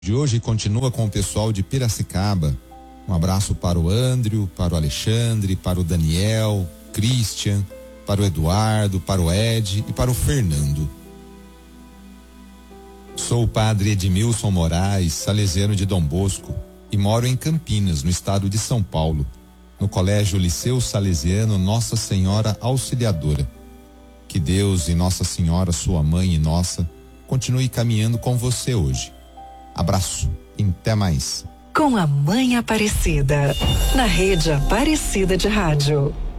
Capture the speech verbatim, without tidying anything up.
de hoje continua com o pessoal de Piracicaba. Um abraço para o Andrew, para o Alexandre, para o Daniel, Christian, para o Eduardo, para o Ed e para o Fernando. Sou o padre Edmilson Moraes, salesiano de Dom Bosco, e moro em Campinas, no estado de São Paulo, no Colégio Liceu Salesiano Nossa Senhora Auxiliadora. Que Deus e Nossa Senhora, sua mãe e nossa, continue caminhando com você hoje. Abraço e até mais. Com a Mãe Aparecida, na Rede Aparecida de Rádio.